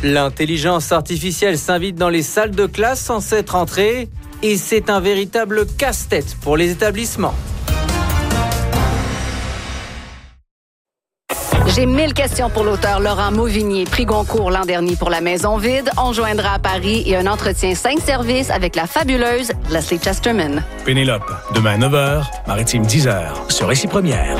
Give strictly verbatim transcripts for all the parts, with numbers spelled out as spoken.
L'intelligence artificielle s'invite dans les salles de classe sans cette rentrée et c'est un véritable casse-tête pour les établissements. J'ai mille questions pour l'auteur Laurent Mauvignier, prix Goncourt l'an dernier pour La Maison vide. On joindra à Paris et un entretien cinq services avec la fabuleuse Leslie Chesterman. Pénélope, demain neuf heures, Maritime dix heures, sur Récit Première.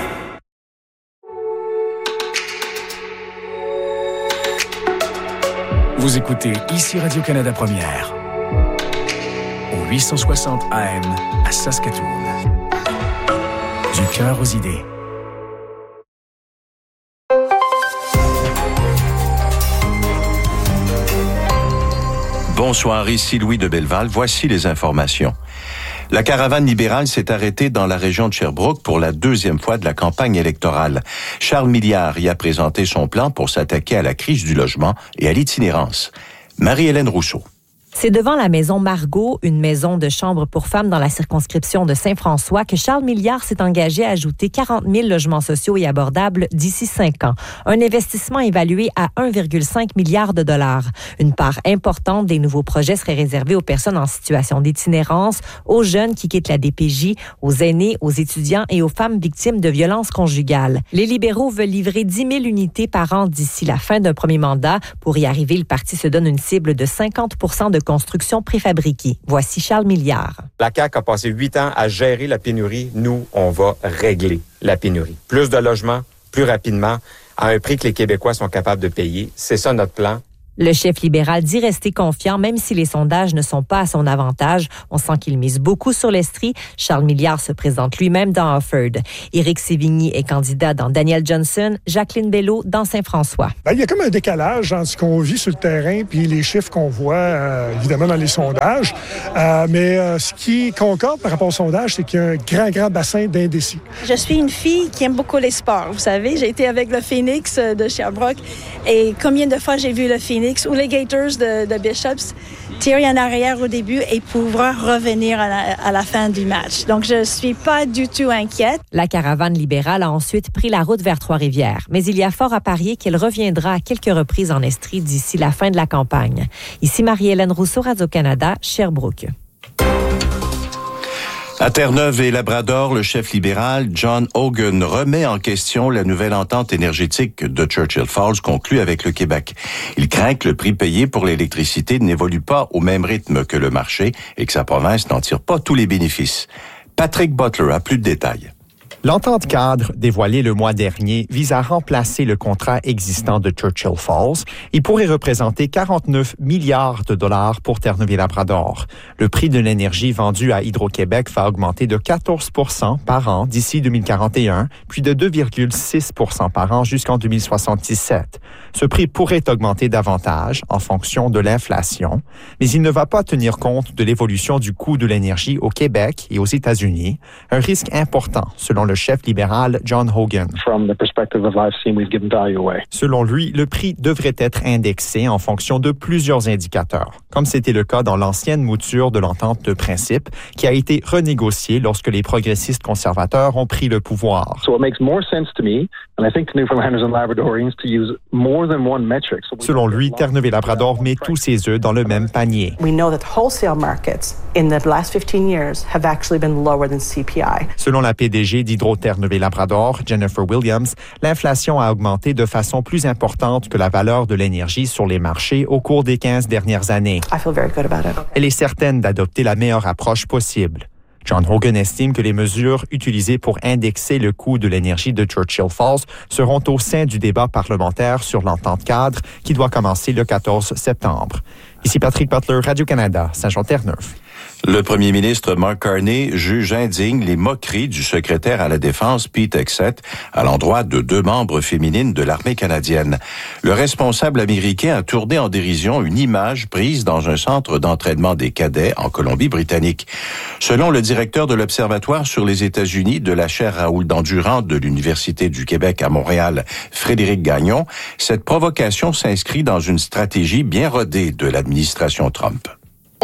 Vous écoutez ici Radio-Canada Première, au huit cent soixante A M à Saskatoon. Du cœur aux idées. Bonsoir, ici Louis de Belleval. Voici les informations. La caravane libérale s'est arrêtée dans la région de Sherbrooke pour la deuxième fois de la campagne électorale. Charles Milliard y a présenté son plan pour s'attaquer à la crise du logement et à l'itinérance. Marie-Hélène Rousseau. C'est devant la maison Margot, une maison de chambre pour femmes dans la circonscription de Saint-François, que Charles Milliard s'est engagé à ajouter quarante mille logements sociaux et abordables d'ici cinq ans. Un investissement évalué à un virgule cinq milliard de dollars. Une part importante des nouveaux projets serait réservée aux personnes en situation d'itinérance, aux jeunes qui quittent la D P J, aux aînés, aux étudiants et aux femmes victimes de violences conjugales. Les libéraux veulent livrer dix mille unités par an d'ici la fin d'un premier mandat. Pour y arriver, le parti se donne une cible de cinquante pour cent de construction préfabriquée. Voici Charles Milliard. La C A Q a passé huit ans à gérer la pénurie. Nous, on va régler la pénurie. Plus de logements, plus rapidement, à un prix que les Québécois sont capables de payer. C'est ça notre plan. Le chef libéral dit rester confiant, même si les sondages ne sont pas à son avantage. On sent qu'il mise beaucoup sur l'Estrie. Charles Milliard se présente lui-même dans Offord. Éric Sévigny est candidat dans Daniel Johnson, Jacqueline Bello dans Saint-François. Ben, il y a comme un décalage entre ce qu'on vit sur le terrain puis les chiffres qu'on voit, euh, évidemment, dans les sondages. Euh, mais euh, ce qui concorde par rapport au sondage, c'est qu'il y a un grand, grand bassin d'indécis. Je suis une fille qui aime beaucoup les sports. Vous savez, j'ai été avec le Phoenix de Sherbrooke et combien de fois j'ai vu le Phoenix ou les Gators de, de Bishops tirer en arrière au début et pouvoir revenir à la, à la fin du match. Donc, je suis pas du tout inquiète. La caravane libérale a ensuite pris la route vers Trois-Rivières, mais il y a fort à parier qu'elle reviendra à quelques reprises en Estrie d'ici la fin de la campagne. Ici Marie-Hélène Rousseau, Radio-Canada, Sherbrooke. À Terre-Neuve et Labrador, le chef libéral John Hogan remet en question la nouvelle entente énergétique de Churchill Falls conclue avec le Québec. Il craint que le prix payé pour l'électricité n'évolue pas au même rythme que le marché et que sa province n'en tire pas tous les bénéfices. Patrick Butler a plus de détails. L'entente cadre, dévoilée le mois dernier, vise à remplacer le contrat existant de Churchill Falls. Il pourrait représenter quarante-neuf milliards de dollars pour Terre-Neuve et Labrador. Le prix de l'énergie vendue à Hydro-Québec va augmenter de quatorze pour cent par an d'ici deux mille quarante et un, puis de deux virgule six pour cent par an jusqu'en deux mille soixante-dix-sept. Ce prix pourrait augmenter davantage en fonction de l'inflation, mais il ne va pas tenir compte de l'évolution du coût de l'énergie au Québec et aux États-Unis, un risque important selon le chef libéral John Hogan. Selon lui, le prix devrait être indexé en fonction de plusieurs indicateurs, comme c'était le cas dans l'ancienne mouture de l'entente de principe qui a été renégociée lorsque les progressistes conservateurs ont pris le pouvoir. Selon lui, Terre-Neuve et Labrador met tous ses œufs dans le même panier. Selon la P D G d'Hydro-Terre-Neuve et Labrador, Jennifer Williams, l'inflation a augmenté de façon plus importante que la valeur de l'énergie sur les marchés au cours des quinze dernières années. Elle est certaine d'adopter la meilleure approche possible. John Hogan estime que les mesures utilisées pour indexer le coût de l'énergie de Churchill Falls seront au sein du débat parlementaire sur l'entente cadre qui doit commencer le quatorze septembre. Ici Patrick Butler, Radio-Canada, Saint-Jean-Terre-Neuve. Le premier ministre Mark Carney juge indigne les moqueries du secrétaire à la Défense Pete Hegseth à l'endroit de deux membres féminines de l'armée canadienne. Le responsable américain a tourné en dérision une image prise dans un centre d'entraînement des cadets en Colombie-Britannique. Selon le directeur de l'Observatoire sur les États-Unis de la chaire Raoul Dandurand de l'Université du Québec à Montréal, Frédéric Gagnon, cette provocation s'inscrit dans une stratégie bien rodée de l'administration Trump.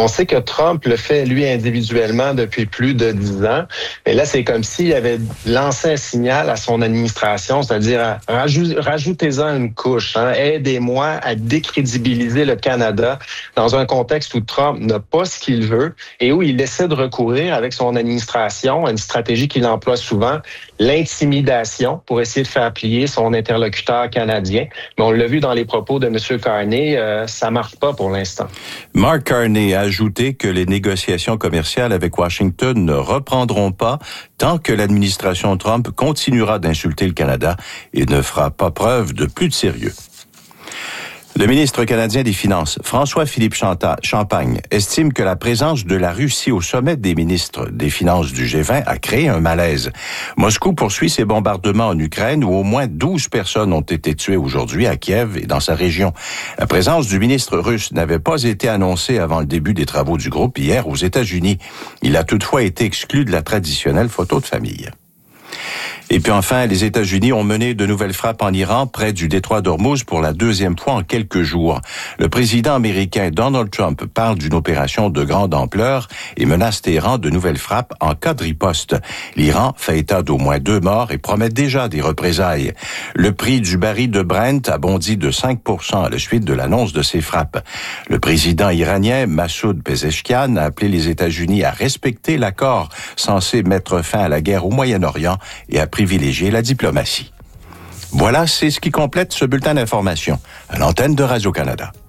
On sait que Trump le fait, lui, individuellement depuis plus de dix ans. Mais là, c'est comme s'il avait lancé un signal à son administration, c'est-à-dire rajout, rajoutez-en une couche. Hein, aidez-moi à décrédibiliser le Canada dans un contexte où Trump n'a pas ce qu'il veut et où il essaie de recourir avec son administration à une stratégie qu'il emploie souvent, l'intimidation, pour essayer de faire plier son interlocuteur canadien. Mais on l'a vu dans les propos de M. Carney, euh, ça marche pas pour l'instant. Mark Carney a ajouté que les négociations commerciales avec Washington ne reprendront pas tant que l'administration Trump continuera d'insulter le Canada et ne fera pas preuve de plus de sérieux. Le ministre canadien des Finances, François-Philippe Champagne, estime que la présence de la Russie au sommet des ministres des Finances du G vingt a créé un malaise. Moscou poursuit ses bombardements en Ukraine où au moins douze personnes ont été tuées aujourd'hui à Kiev et dans sa région. La présence du ministre russe n'avait pas été annoncée avant le début des travaux du groupe hier aux États-Unis. Il a toutefois été exclu de la traditionnelle photo de famille. Et puis enfin, les États-Unis ont mené de nouvelles frappes en Iran près du détroit d'Ormuz pour la deuxième fois en quelques jours. Le président américain Donald Trump parle d'une opération de grande ampleur et menace Téhéran de nouvelles frappes en cas de riposte. L'Iran fait état d'au moins deux morts et promet déjà des représailles. Le prix du baril de Brent a bondi de cinq pour cent à la suite de l'annonce de ces frappes. Le président iranien Massoud Pezeshkian a appelé les États-Unis à respecter l'accord censé mettre fin à la guerre au Moyen-Orient et à privilégier la diplomatie. Voilà, c'est ce qui complète ce bulletin d'information à l'antenne de Radio-Canada.